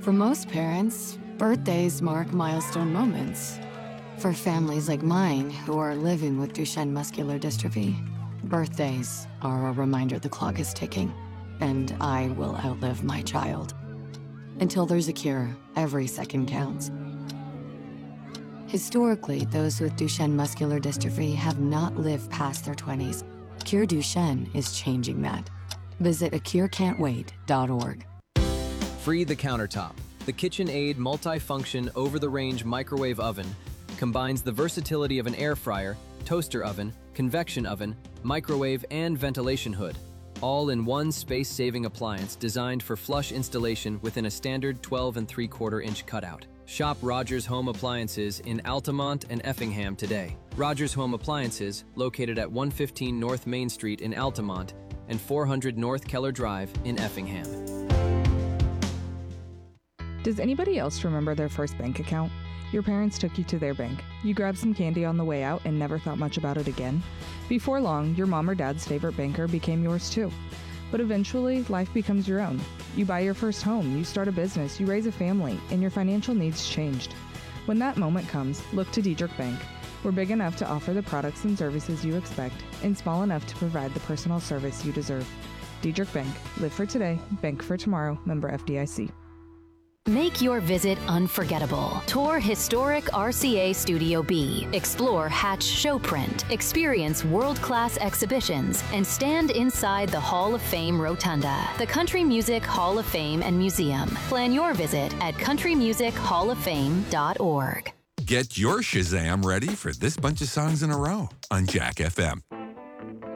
For most parents, birthdays mark milestone moments. For families like mine who are living with Duchenne muscular dystrophy, birthdays are a reminder the clock is ticking, and I will outlive my child. Until there's a cure, every second counts. Historically, those with Duchenne muscular dystrophy have not lived past their 20s. Cure Duchenne is changing that. Visit acurecan'twait.org. Free the countertop. The KitchenAid multi-function over-the-range microwave oven combines the versatility of an air fryer, toaster oven, convection oven, microwave, and ventilation hood, all in one space-saving appliance designed for flush installation within a standard 12 3/4 inch cutout. Shop Rogers Home Appliances in Altamont and Effingham today. Rogers Home Appliances, located at 115 North Main Street in Altamont and 400 North Keller Drive in Effingham. Does anybody else remember their first bank account? Your parents took you to their bank. You grabbed some candy on the way out and never thought much about it again. Before long, your mom or dad's favorite banker became yours too. But eventually, life becomes your own. You buy your first home, you start a business, you raise a family, and your financial needs changed. When that moment comes, look to Diedrich Bank. We're big enough to offer the products and services you expect, and small enough to provide the personal service you deserve. Diedrich Bank. Live for today, bank for tomorrow. Member FDIC. Make your visit unforgettable. Tour historic RCA Studio B. Explore Hatch Showprint. Experience world-class exhibitions and stand inside the Hall of Fame Rotunda, the Country Music Hall of Fame and Museum. Plan your visit at countrymusichаллоффейм.org. Get your Shazam ready for this bunch of songs in a row on Jack FM.